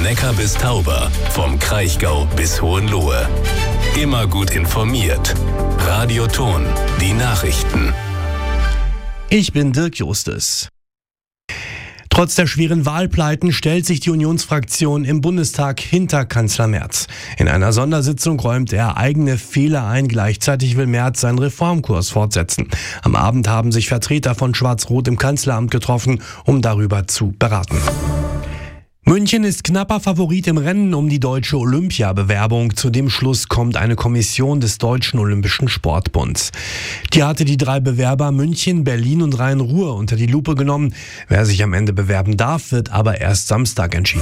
Neckar bis Tauber, vom Kraichgau bis Hohenlohe. Immer gut informiert. Radio Thon, die Nachrichten. Ich bin Dirk Justus. Trotz der schweren Wahlpleiten stellt sich die Unionsfraktion im Bundestag hinter Kanzler Merz. In einer Sondersitzung räumt er eigene Fehler ein. Gleichzeitig will Merz seinen Reformkurs fortsetzen. Am Abend haben sich Vertreter von Schwarz-Rot im Kanzleramt getroffen, um darüber zu beraten. München ist knapper Favorit im Rennen um die deutsche Olympiabewerbung. Zu dem Schluss kommt eine Kommission des Deutschen Olympischen Sportbunds. Die hatte die 3 Bewerber München, Berlin und Rhein-Ruhr unter die Lupe genommen. Wer sich am Ende bewerben darf, wird aber erst Samstag entschieden.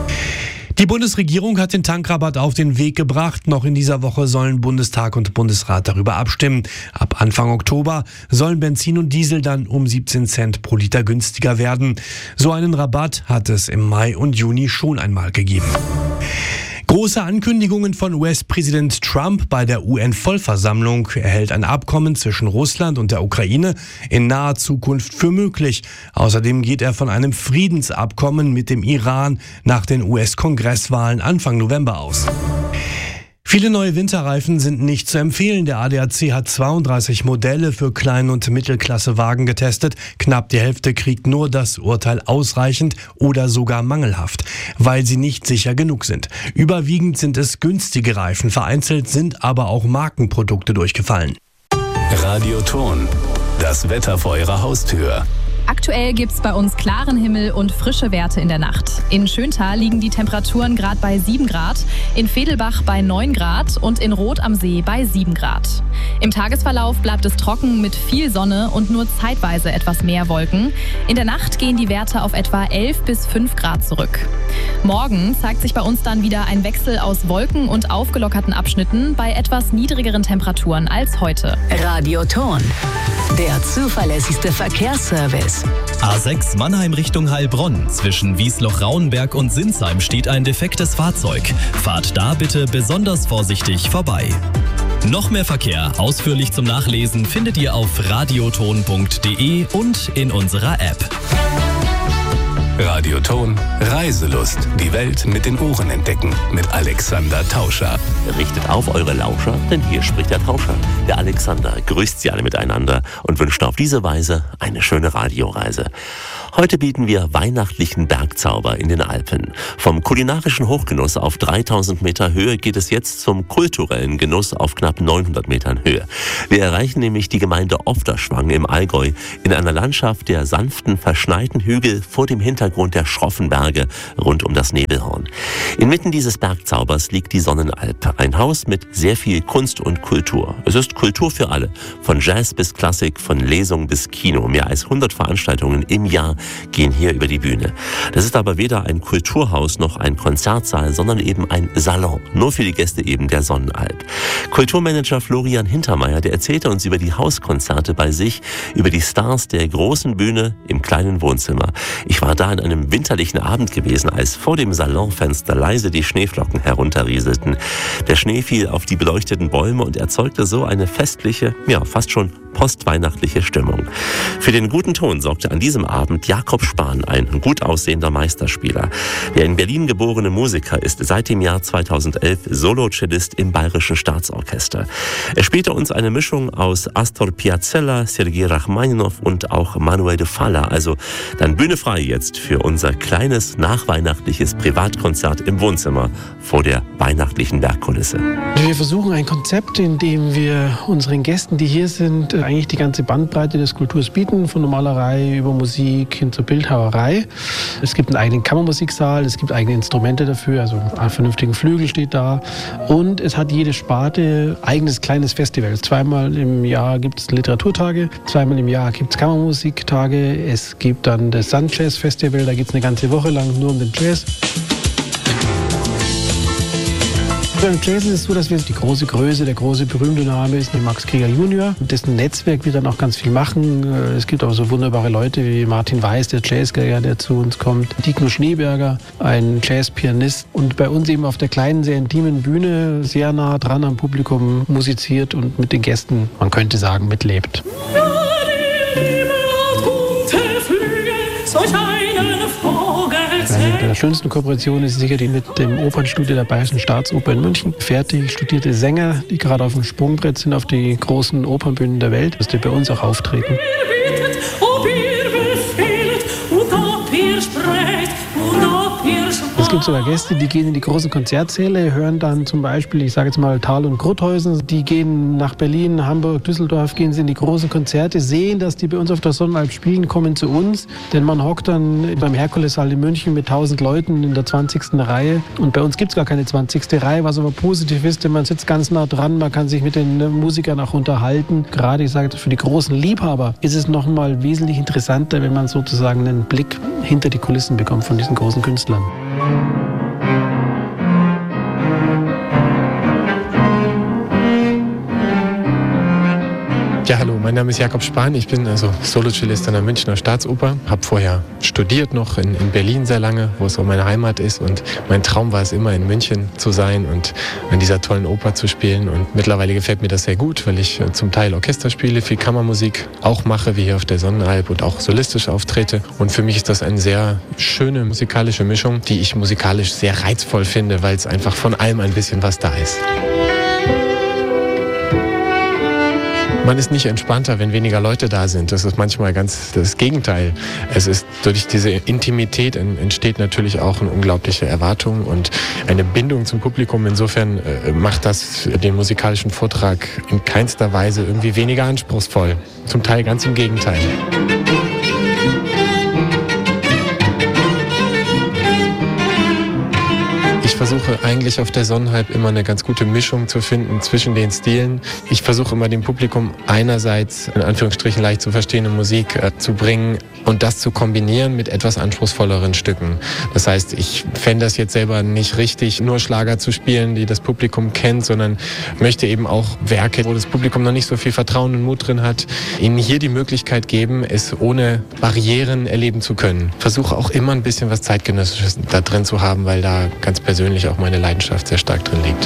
Die Bundesregierung hat den Tankrabatt auf den Weg gebracht. Noch in dieser Woche sollen Bundestag und Bundesrat darüber abstimmen. Ab Anfang Oktober sollen Benzin und Diesel dann um 17 Cent pro Liter günstiger werden. So einen Rabatt hat es im Mai und Juni schon einmal gegeben. Große Ankündigungen von US-Präsident Trump bei der UN-Vollversammlung. Er hält ein Abkommen zwischen Russland und der Ukraine in naher Zukunft für möglich. Außerdem geht er von einem Friedensabkommen mit dem Iran nach den US-Kongresswahlen Anfang November aus. Viele neue Winterreifen sind nicht zu empfehlen. Der ADAC hat 32 Modelle für Klein- und Mittelklassewagen getestet. Knapp die Hälfte kriegt nur das Urteil ausreichend oder sogar mangelhaft, weil sie nicht sicher genug sind. Überwiegend sind es günstige Reifen, vereinzelt sind aber auch Markenprodukte durchgefallen. Radio Thon, das Wetter vor Ihrer Haustür. Aktuell gibt's bei uns klaren Himmel und frische Werte in der Nacht. In Schöntal liegen die Temperaturen gerade bei 7 Grad, in Vedelbach bei 9 Grad und in Roth am See bei 7 Grad. Im Tagesverlauf bleibt es trocken mit viel Sonne und nur zeitweise etwas mehr Wolken. In der Nacht gehen die Werte auf etwa 11 bis 5 Grad zurück. Morgen zeigt sich bei uns dann wieder ein Wechsel aus Wolken und aufgelockerten Abschnitten bei etwas niedrigeren Temperaturen als heute. Radio Thon, der zuverlässigste Verkehrsservice. A6 Mannheim Richtung Heilbronn. Zwischen Wiesloch-Rauenberg und Sinsheim steht ein defektes Fahrzeug. Fahrt da bitte besonders vorsichtig vorbei. Noch mehr Verkehr ausführlich zum Nachlesen findet ihr auf radiothon.de und in unserer App. Radio Thon, Reiselust. Die Welt mit den Ohren entdecken. Mit Alexander Tauscher. Richtet auf eure Lauscher, denn hier spricht der Tauscher. Der Alexander grüßt sie alle miteinander und wünscht auf diese Weise eine schöne Radioreise. Heute bieten wir weihnachtlichen Bergzauber in den Alpen. Vom kulinarischen Hochgenuss auf 3000 Meter Höhe geht es jetzt zum kulturellen Genuss auf knapp 900 Metern Höhe. Wir erreichen nämlich die Gemeinde Ofterschwang im Allgäu in einer Landschaft der sanften, verschneiten Hügel vor dem Hintergrund der schroffen Berge rund um das Nebelhorn. Inmitten dieses Bergzaubers liegt die Sonnenalp, ein Haus mit sehr viel Kunst und Kultur. Es ist Kultur für alle, von Jazz bis Klassik, von Lesung bis Kino. Mehr als 100 Veranstaltungen im Jahr gehen hier über die Bühne. Das ist aber weder ein Kulturhaus noch ein Konzertsaal, sondern eben ein Salon. Nur für die Gäste eben der Sonnenalp. Kulturmanager Florian Hintermeier, der erzählte uns über die Hauskonzerte bei sich, über die Stars der großen Bühne im kleinen Wohnzimmer. Ich war da an einem winterlichen Abend gewesen, als vor dem Salonfenster leise die Schneeflocken herunterrieselten. Der Schnee fiel auf die beleuchteten Bäume und erzeugte so eine festliche, ja fast schon postweihnachtliche Stimmung. Für den guten Ton sorgte an diesem Abend Jakob Spahn, ein gut aussehender Meisterspieler. Der in Berlin geborene Musiker ist seit dem Jahr 2011 Solo-Cellist im Bayerischen Staatsorchester. Er spielte uns eine Mischung aus Astor Piazzolla, Sergei Rachmaninow und auch Manuel de Falla. Also dann Bühne frei jetzt für unser kleines nachweihnachtliches Privatkonzert im Wohnzimmer vor der weihnachtlichen Bergkulisse. Wir versuchen ein Konzept, in dem wir unseren Gästen, die hier sind, eigentlich die ganze Bandbreite des Kulturs bieten, von der Malerei über Musik hin zur Bildhauerei. Es gibt einen eigenen Kammermusiksaal, es gibt eigene Instrumente dafür, also einen vernünftigen Flügel steht da. Und es hat jede Sparte eigenes kleines Festival. Zweimal im Jahr gibt es Literaturtage, zweimal im Jahr gibt es Kammermusiktage, es gibt dann das Sun Jazz Festival, da geht es eine ganze Woche lang nur um den Jazz. Beim Jazz ist es so, dass wir die große Größe, der große berühmte Name ist Max Krieger Junior. Dessen Netzwerk wird dann auch ganz viel machen. Es gibt auch so wunderbare Leute wie Martin Weiß, der Jazzgeiger, der zu uns kommt. Digno Schneeberger, ein Jazzpianist. Und bei uns eben auf der kleinen, sehr intimen Bühne, sehr nah dran am Publikum musiziert und mit den Gästen, man könnte sagen, mitlebt. Eine der schönsten Kooperationen ist sicher die mit dem Opernstudio der Bayerischen Staatsoper in München. Fertig studierte Sänger, die gerade auf dem Sprungbrett sind auf die großen Opernbühnen der Welt, dass die bei uns auch auftreten. Es gibt sogar Gäste, die gehen in die großen Konzertsäle, hören dann zum Beispiel, ich sage jetzt mal Thal und Grotthausen, die gehen nach Berlin, Hamburg, Düsseldorf, gehen sie in die großen Konzerte, sehen, dass die bei uns auf der Sonnenalp spielen, kommen zu uns, denn man hockt dann beim Herkulessaal in München mit 1000 Leuten in der 20. Reihe und bei uns gibt es gar keine 20. Reihe, was aber positiv ist, denn man sitzt ganz nah dran, man kann sich mit den Musikern auch unterhalten. Gerade, ich sage, für die großen Liebhaber ist es noch mal wesentlich interessanter, wenn man sozusagen einen Blick hinter die Kulissen bekommt von diesen großen Künstlern. Ja, hallo, mein Name ist Jakob Spahn. Ich bin Solo-Cellist an der Münchner Staatsoper. Habe vorher studiert noch in Berlin sehr lange, wo es auch meine Heimat ist. Und mein Traum war es immer, in München zu sein und an dieser tollen Oper zu spielen. Und mittlerweile gefällt mir das sehr gut, weil ich zum Teil Orchester spiele, viel Kammermusik auch mache, wie hier auf der Sonnenalp und auch solistisch auftrete. Und für mich ist das eine sehr schöne musikalische Mischung, die ich musikalisch sehr reizvoll finde, weil es einfach von allem ein bisschen was da ist. Man ist nicht entspannter, wenn weniger Leute da sind. Das ist manchmal ganz das Gegenteil. Es ist durch diese Intimität entsteht natürlich auch eine unglaubliche Erwartung und eine Bindung zum Publikum. Insofern macht das den musikalischen Vortrag in keinster Weise irgendwie weniger anspruchsvoll. Zum Teil ganz im Gegenteil. Ich versuche eigentlich auf der Sonnenalp immer eine ganz gute Mischung zu finden zwischen den Stilen. Ich versuche immer dem Publikum einerseits in Anführungsstrichen leicht zu verstehende Musik zu bringen und das zu kombinieren mit etwas anspruchsvolleren Stücken. Das heißt, ich fände das jetzt selber nicht richtig, nur Schlager zu spielen, die das Publikum kennt, sondern möchte eben auch Werke, wo das Publikum noch nicht so viel Vertrauen und Mut drin hat, ihnen hier die Möglichkeit geben, es ohne Barrieren erleben zu können. Versuche auch immer ein bisschen was Zeitgenössisches da drin zu haben, weil da ganz persönlich auch meine Leidenschaft sehr stark drin liegt.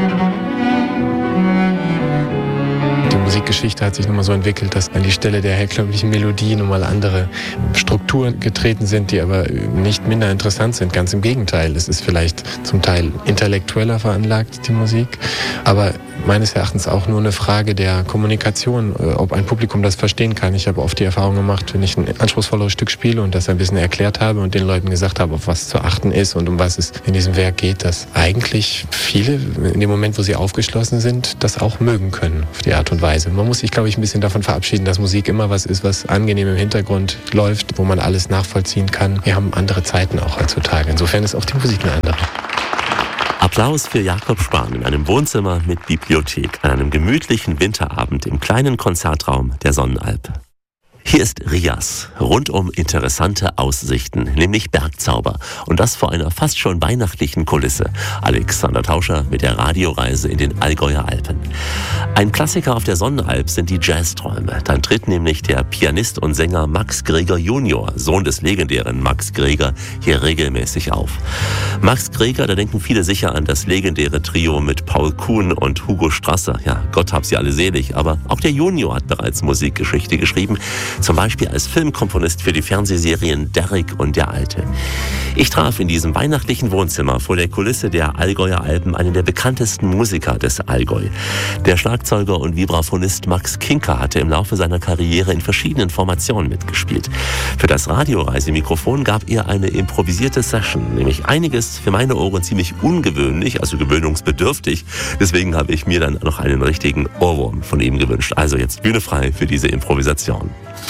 Die Musikgeschichte hat sich nun mal so entwickelt, dass an die Stelle der herkömmlichen Melodie nun mal andere Strukturen getreten sind, die aber nicht minder interessant sind. Ganz im Gegenteil. Es ist vielleicht zum Teil intellektueller veranlagt, die Musik, aber meines Erachtens auch nur eine Frage der Kommunikation, ob ein Publikum das verstehen kann. Ich habe oft die Erfahrung gemacht, wenn ich ein anspruchsvolleres Stück spiele und das ein bisschen erklärt habe und den Leuten gesagt habe, auf was zu achten ist und um was es in diesem Werk geht, dass eigentlich viele in dem Moment, wo sie aufgeschlossen sind, das auch mögen können auf die Art und Weise. Man muss sich, glaube ich, ein bisschen davon verabschieden, dass Musik immer was ist, was angenehm im Hintergrund läuft, wo man alles nachvollziehen kann. Wir haben andere Zeiten auch heutzutage. Insofern ist auch die Musik eine andere. Applaus für Jakob Spahn in einem Wohnzimmer mit Bibliothek an einem gemütlichen Winterabend im kleinen Konzertraum der Sonnenalp. Hier ist Rias, rundum interessante Aussichten, nämlich Bergzauber. Und das vor einer fast schon weihnachtlichen Kulisse. Alexander Tauscher mit der Radioreise in den Allgäuer Alpen. Ein Klassiker auf der Sonnenalp sind die Jazzträume. Dann tritt nämlich der Pianist und Sänger Max Greger Junior, Sohn des legendären Max Greger, hier regelmäßig auf. Max Greger, da denken viele sicher an das legendäre Trio mit Paul Kuhn und Hugo Strasser. Ja, Gott hab sie alle selig. Aber auch der Junior hat bereits Musikgeschichte geschrieben. Zum Beispiel als Filmkomponist für die Fernsehserien Derrick und der Alte. Ich traf in diesem weihnachtlichen Wohnzimmer vor der Kulisse der Allgäuer Alpen einen der bekanntesten Musiker des Allgäu. Der Schlagzeuger und Vibraphonist Max Kinker hatte im Laufe seiner Karriere in verschiedenen Formationen mitgespielt. Für das Radioreisemikrofon gab er eine improvisierte Session, nämlich einiges für meine Ohren ziemlich ungewöhnlich, also gewöhnungsbedürftig. Deswegen habe ich mir dann noch einen richtigen Ohrwurm von ihm gewünscht. Also jetzt Bühne frei für diese Improvisation.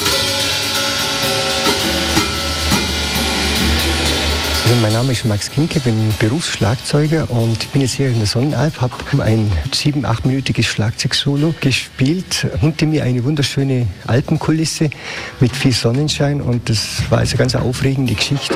Also mein Name ist Max Kinke, bin Berufsschlagzeuger und bin jetzt hier in der Sonnenalp, habe ein 7-8-minütiges Schlagzeugsolo gespielt. Hinter mir eine wunderschöne Alpenkulisse mit viel Sonnenschein und das war also eine ganz aufregende Geschichte.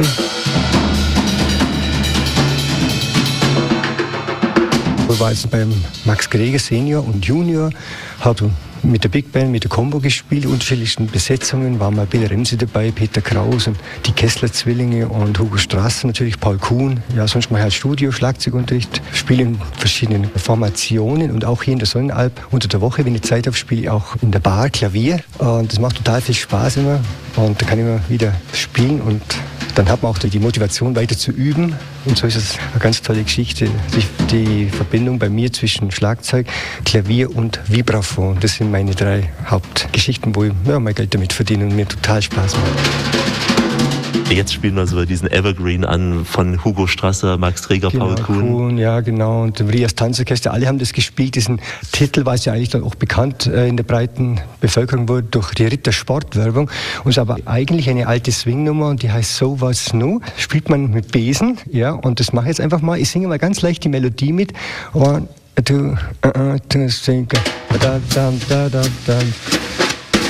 Ich war jetzt beim Max Greger Senior und Junior, habe mit der Big Band, mit der Combo gespielt, unterschiedlichsten Besetzungen, waren mal Bill Remse dabei, Peter Kraus und die Kessler-Zwillinge und Hugo Strasser, natürlich Paul Kuhn. Ja, sonst mache ich halt Studio, Schlagzeugunterricht, spiele in verschiedenen Formationen und auch hier in der Sonnenalp unter der Woche, wenn ich Zeit habe, spiele ich auch in der Bar Klavier und das macht total viel Spaß immer und da kann ich immer wieder spielen und dann hat man auch die Motivation weiter zu üben. Und so ist es eine ganz tolle Geschichte. Die Verbindung bei mir zwischen Schlagzeug, Klavier und Vibraphon, das sind meine 3 Hauptgeschichten, wo ich mein Geld damit verdiene und mir total Spaß macht. Jetzt spielen wir so diesen Evergreen an von Hugo Strasser, Max Reger, genau, Paul Kuhn. Ja, genau. Und Rias Tanzorchester, alle haben das gespielt. Diesen Titel war es ja eigentlich dann auch bekannt in der breiten Bevölkerung wurde durch die Rittersportwerbung. Und es ist aber eigentlich eine alte Swingnummer und die heißt So Was No. Spielt man mit Besen, ja, und das mache ich jetzt einfach mal. Ich singe mal ganz leicht die Melodie mit. 1, 2, 3, 4.